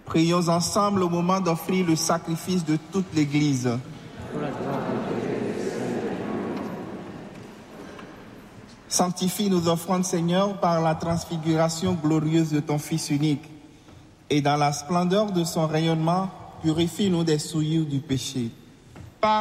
Prions ensemble au moment d'offrir le sacrifice de toute l'Église. Sanctifie nos offrandes, Seigneur, par la transfiguration glorieuse de ton Fils unique. Et dans la splendeur de son rayonnement, purifie-nous des souillures du péché.